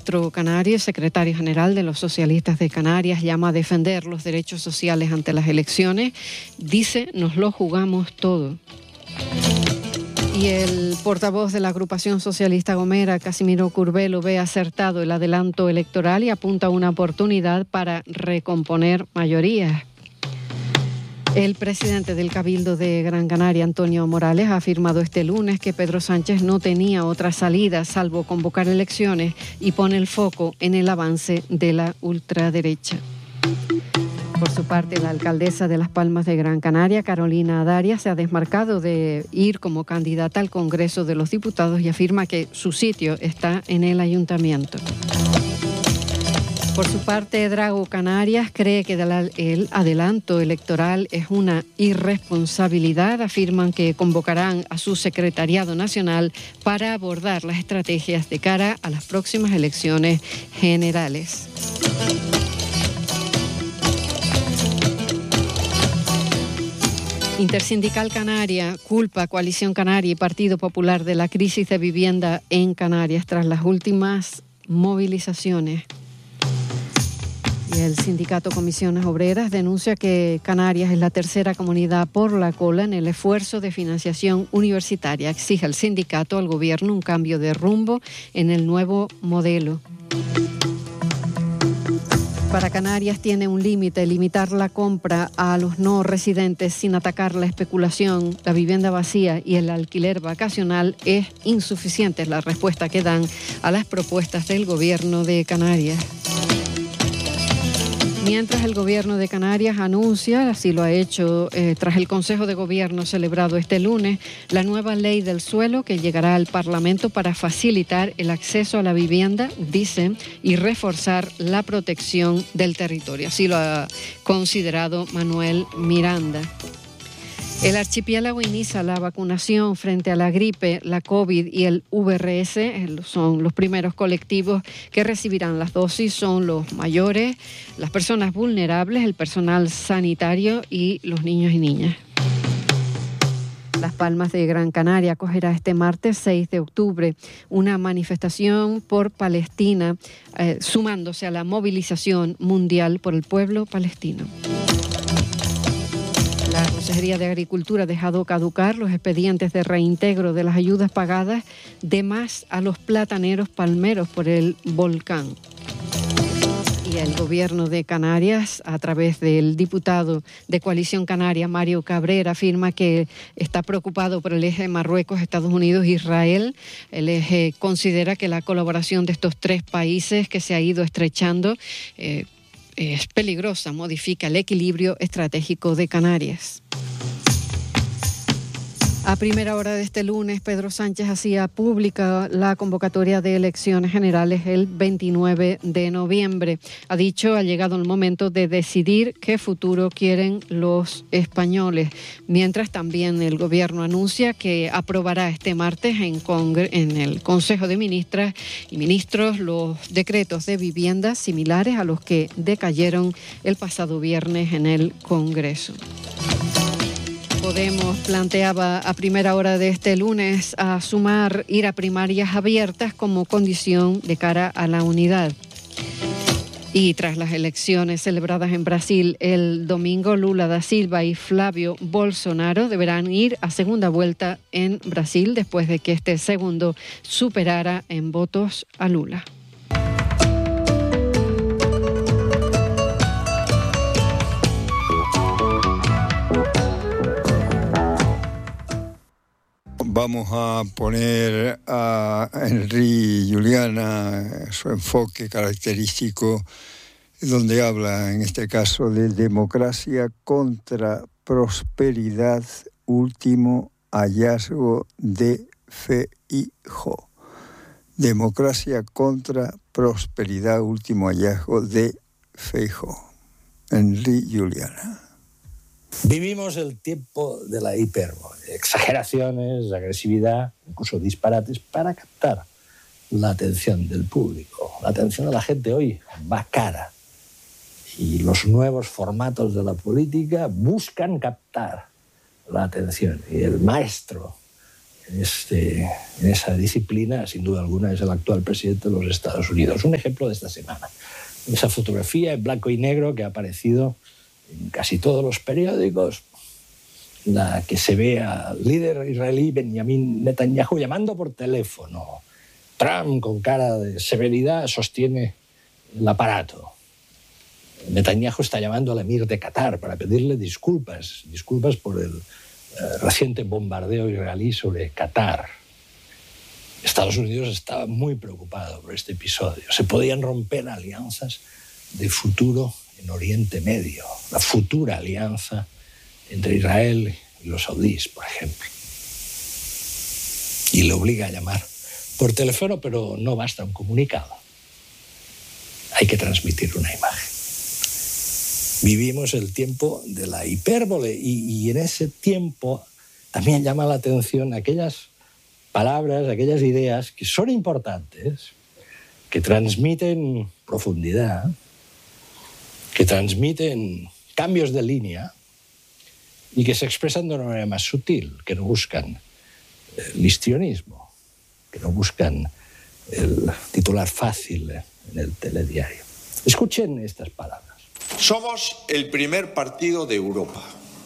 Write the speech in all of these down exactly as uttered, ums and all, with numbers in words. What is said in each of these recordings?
ministro canario y secretario general de los socialistas de Canarias llama a defender los derechos sociales ante las elecciones. Dice, nos lo jugamos todo. Y el portavoz de la agrupación socialista Gomera, Casimiro Curbelo, ve acertado el adelanto electoral y apunta a una oportunidad para recomponer mayorías. El presidente del Cabildo de Gran Canaria, Antonio Morales, ha afirmado este lunes que Pedro Sánchez no tenía otra salida salvo convocar elecciones y pone el foco en el avance de la ultraderecha. Por su parte, la alcaldesa de Las Palmas de Gran Canaria, Carolina Darias, se ha desmarcado de ir como candidata al Congreso de los Diputados y afirma que su sitio está en el ayuntamiento. Por su parte, Drago Canarias cree que el adelanto electoral es una irresponsabilidad. Afirman que convocarán a su secretariado nacional para abordar las estrategias de cara a las próximas elecciones generales. Intersindical Canaria culpa a Coalición Canaria y Partido Popular de la crisis de vivienda en Canarias tras las últimas movilizaciones. Y el sindicato Comisiones Obreras denuncia que Canarias es la tercera comunidad por la cola en el esfuerzo de financiación universitaria. Exige al sindicato al gobierno un cambio de rumbo en el nuevo modelo. Para Canarias tiene un límite, limitar la compra a los no residentes sin atacar la especulación, la vivienda vacía y el alquiler vacacional es insuficiente, es la respuesta que dan a las propuestas del gobierno de Canarias. Mientras el gobierno de Canarias anuncia, así lo ha hecho eh, tras el Consejo de Gobierno celebrado este lunes, la nueva ley del suelo que llegará al Parlamento para facilitar el acceso a la vivienda, dicen, y reforzar la protección del territorio. Así lo ha considerado Manuel Miranda. El archipiélago inicia la vacunación frente a la gripe, la COVID y el V R S. Son los primeros colectivos que recibirán las dosis. Son los mayores, las personas vulnerables, el personal sanitario y los niños y niñas. Las Palmas de Gran Canaria acogerá este martes seis de octubre una manifestación por Palestina, eh, sumándose a la movilización mundial por el pueblo palestino. La Consejería de Agricultura ha dejado caducar los expedientes de reintegro de las ayudas pagadas de más a los plataneros palmeros por el volcán. Y el Gobierno de Canarias, a través del diputado de Coalición Canaria, Mario Cabrera, afirma que está preocupado por el eje Marruecos, Estados Unidos, Israel. El eje considera que la colaboración de estos tres países que se ha ido estrechando eh, es peligrosa, modifica el equilibrio estratégico de Canarias. A primera hora de este lunes, Pedro Sánchez hacía pública la convocatoria de elecciones generales el veintinueve de noviembre. Ha dicho, ha llegado el momento de decidir qué futuro quieren los españoles. Mientras también el Gobierno anuncia que aprobará este martes en, Congre- en el Consejo de Ministras y Ministros los decretos de vivienda similares a los que decayeron el pasado viernes en el Congreso. Podemos planteaba a primera hora de este lunes a sumar ir a primarias abiertas como condición de cara a la unidad. Y tras las elecciones celebradas en Brasil el domingo, Lula da Silva y Flávio Bolsonaro deberán ir a segunda vuelta en Brasil después de que este segundo superara en votos a Lula. Vamos a poner a Henry Juliana, su enfoque característico, donde habla en este caso de democracia contra prosperidad, último hallazgo de Feijóo. Democracia contra prosperidad, último hallazgo de Feijóo. Henry Juliana. Vivimos el tiempo de la hipérbole, exageraciones, agresividad, incluso disparates, para captar la atención del público. La atención de la gente hoy va cara y los nuevos formatos de la política buscan captar la atención. Y el maestro en, este, en esa disciplina, sin duda alguna, es el actual presidente de los Estados Unidos. Un ejemplo de esta semana. Esa fotografía en blanco y negro que ha aparecido en casi todos los periódicos, la que se ve al líder israelí Benjamin Netanyahu llamando por teléfono. Trump, con cara de severidad, sostiene el aparato. Netanyahu está llamando al emir de Qatar para pedirle disculpas, disculpas por el eh, reciente bombardeo israelí sobre Qatar. Estados Unidos estaba muy preocupado por este episodio. Se podían romper alianzas de futuro en Oriente Medio, la futura alianza entre Israel y los saudíes, por ejemplo. Y le obliga a llamar por teléfono, pero no basta un comunicado. Hay que transmitir una imagen. Vivimos el tiempo de la hipérbole y, y en ese tiempo también llama la atención aquellas palabras, aquellas ideas que son importantes, que transmiten profundidad, que transmiten cambios de línea y que se expresan de una manera más sutil, que no buscan el histrionismo, que no buscan el titular fácil en el telediario. Escuchen estas palabras. Somos el primer partido de Europa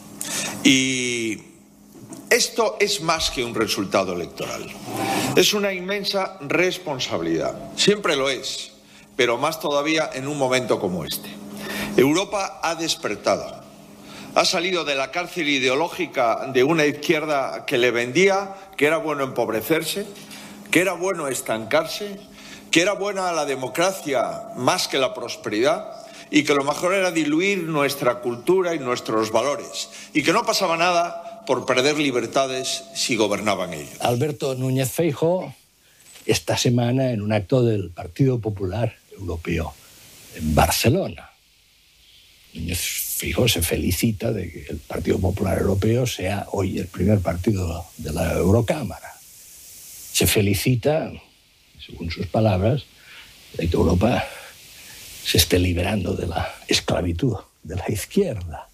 y esto es más que un resultado electoral. Es una inmensa responsabilidad. Siempre lo es, pero más todavía en un momento como este. Europa ha despertado. Ha salido de la cárcel ideológica de una izquierda que le vendía que era bueno empobrecerse, que era bueno estancarse, que era buena la democracia más que la prosperidad y que lo mejor era diluir nuestra cultura y nuestros valores y que no pasaba nada por perder libertades si gobernaban ellos. Alberto Núñez Feijóo esta semana en un acto del Partido Popular Europeo en Barcelona. Núñez Feijóo se felicita de que el Partido Popular Europeo sea hoy el primer partido de la Eurocámara. Se felicita, según sus palabras, de que Europa se esté liberando de la esclavitud de la izquierda.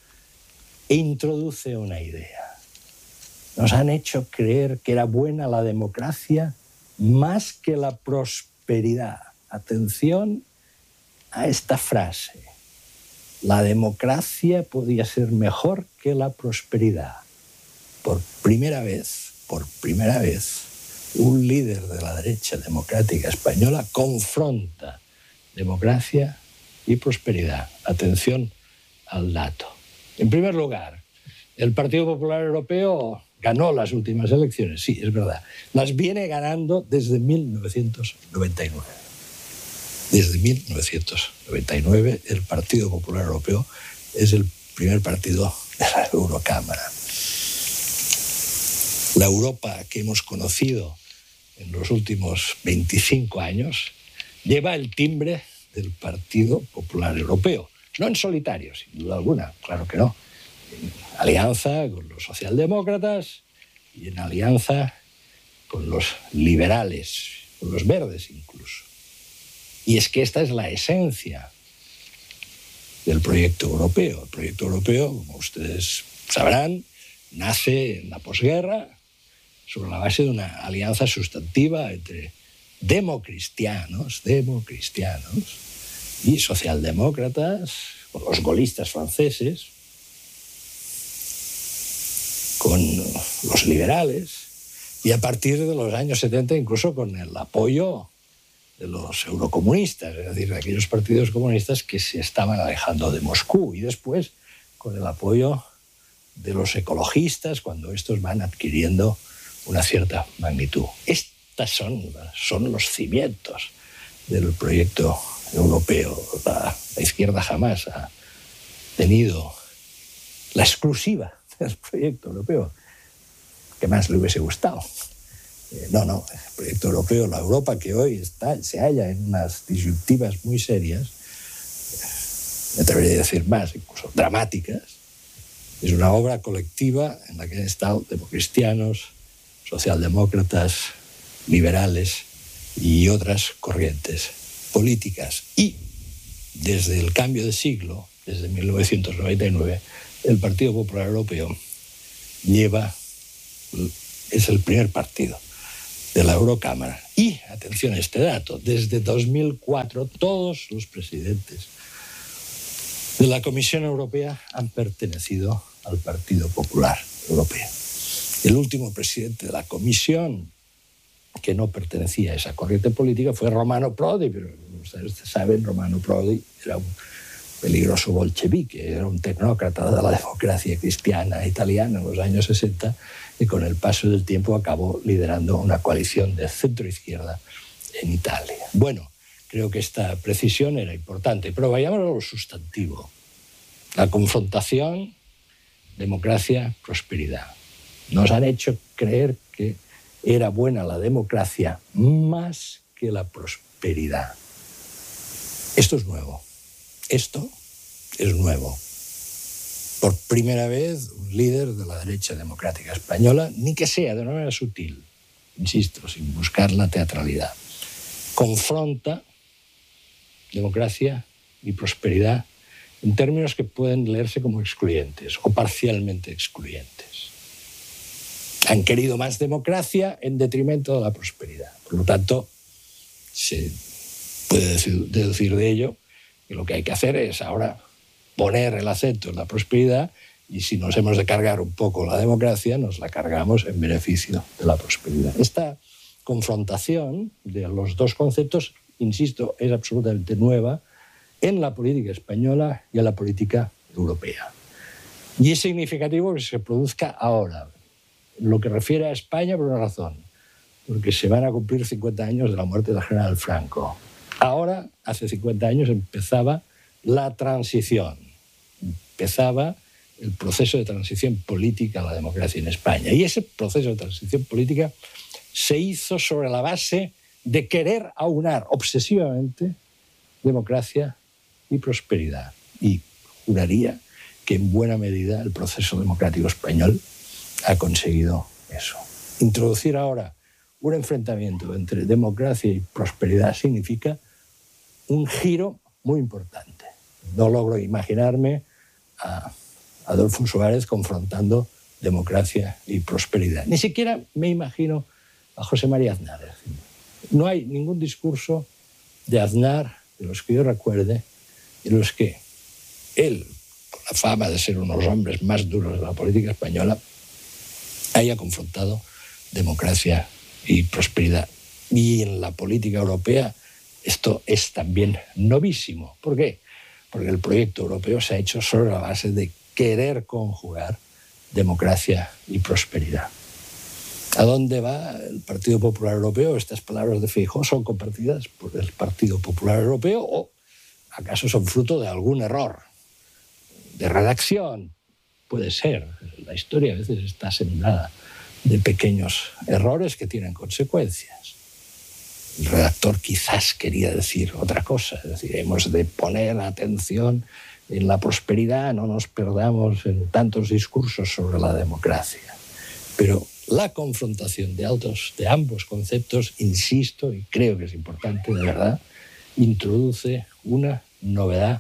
E introduce una idea. Nos han hecho creer que era buena la democracia más que la prosperidad. Atención a esta frase. La democracia podía ser mejor que la prosperidad. Por primera vez, por primera vez, un líder de la derecha democrática española confronta democracia y prosperidad. Atención al dato. En primer lugar, el Partido Popular Europeo ganó las últimas elecciones, sí, es verdad. Las viene ganando desde mil novecientos noventa y nueve. Desde mil novecientos noventa y nueve el Partido Popular Europeo es el primer partido de la Eurocámara. La Europa que hemos conocido en los últimos veinticinco años lleva el timbre del Partido Popular Europeo. No en solitario, sin duda alguna, claro que no. En alianza con los socialdemócratas y en alianza con los liberales, con los verdes incluso. Y es que esta es la esencia del proyecto europeo. El proyecto europeo, como ustedes sabrán, nace en la posguerra sobre la base de una alianza sustantiva entre democristianos, democristianos y socialdemócratas, con los gaullistas franceses, con los liberales y a partir de los años setenta incluso con el apoyo de los eurocomunistas, es decir, de aquellos partidos comunistas que se estaban alejando de Moscú, y después con el apoyo de los ecologistas cuando estos van adquiriendo una cierta magnitud. Estas son, son los cimientos del proyecto europeo. La, la izquierda jamás ha tenido la exclusiva del proyecto europeo que más le hubiese gustado. Eh, no, no, el proyecto europeo, la Europa que hoy está, se halla en unas disyuntivas muy serias, me atrevería a decir más, incluso dramáticas, es una obra colectiva en la que han estado democristianos, socialdemócratas, liberales y otras corrientes políticas. Y desde el cambio de siglo, desde mil novecientos noventa y nueve, el Partido Popular Europeo lleva es el primer partido de la Eurocámara. Y, atención a este dato, desde dos mil cuatro todos los presidentes de la Comisión Europea han pertenecido al Partido Popular Europeo. El último presidente de la Comisión que no pertenecía a esa corriente política fue Romano Prodi, pero ustedes saben, Romano Prodi era un peligroso bolchevique, era un tecnócrata de la democracia cristiana italiana en los años sesenta y con el paso del tiempo acabó liderando una coalición de centro-izquierda en Italia. Bueno, creo que esta precisión era importante, pero vayamos a lo sustantivo. La confrontación, democracia, prosperidad. Nos han hecho creer que era buena la democracia más que la prosperidad. Esto es nuevo. Esto es nuevo. Por primera vez, un líder de la derecha democrática española, ni que sea de una manera sutil, insisto, sin buscar la teatralidad, confronta democracia y prosperidad en términos que pueden leerse como excluyentes o parcialmente excluyentes. Han querido más democracia en detrimento de la prosperidad. Por lo tanto, se puede deducir de ello que lo que hay que hacer es ahora poner el acento en la prosperidad y si nos hemos de cargar un poco la democracia, nos la cargamos en beneficio de la prosperidad. Esta confrontación de los dos conceptos, insisto, es absolutamente nueva en la política española y en la política europea. Y es significativo que se produzca ahora. En lo que refiere a España, por una razón, porque se van a cumplir cincuenta años de la muerte del general Franco. Ahora, hace cincuenta años, empezaba la transición, empezaba el proceso de transición política a la democracia en España. Y ese proceso de transición política se hizo sobre la base de querer aunar obsesivamente democracia y prosperidad. Y juraría que en buena medida el proceso democrático español ha conseguido eso. Introducir ahora un enfrentamiento entre democracia y prosperidad significa un giro muy importante. No logro imaginarme a Adolfo Suárez confrontando democracia y prosperidad. Ni siquiera me imagino a José María Aznar. No hay ningún discurso de Aznar, de los que yo recuerde, en los que él, con la fama de ser uno de los hombres más duros de la política española, haya confrontado democracia y prosperidad. Y en la política europea esto es también novísimo. ¿Por qué? Porque el proyecto europeo se ha hecho sobre la base de querer conjugar democracia y prosperidad. ¿A dónde va el Partido Popular Europeo? Estas palabras de Feijóo son compartidas por el Partido Popular Europeo o acaso son fruto de algún error de redacción. Puede ser. La historia a veces está sembrada de pequeños errores que tienen consecuencias. El redactor quizás quería decir otra cosa, es decir, hemos de poner atención en la prosperidad, no nos perdamos en tantos discursos sobre la democracia. Pero la confrontación de, altos, de ambos conceptos, insisto, y creo que es importante de verdad, introduce una novedad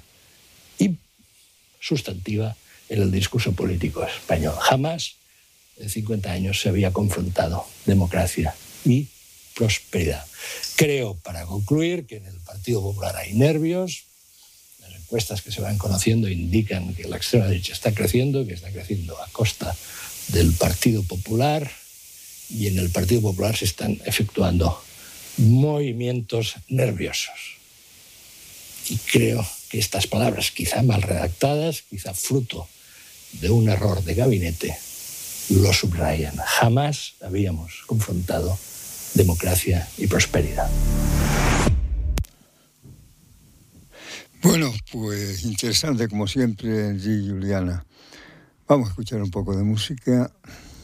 sustantiva en el discurso político español. Jamás en cincuenta años se había confrontado democracia y prosperidad. Creo, para concluir, que en el Partido Popular hay nervios. Las encuestas que se van conociendo indican que la extrema derecha está creciendo, que está creciendo a costa del Partido Popular, y en el Partido Popular se están efectuando movimientos nerviosos. Y creo que estas palabras, quizá mal redactadas, quizá fruto de un error de gabinete, lo subrayan. Jamás habíamos confrontado democracia y prosperidad. Bueno, pues interesante como siempre, Enrique y Juliana. Vamos a escuchar un poco de música.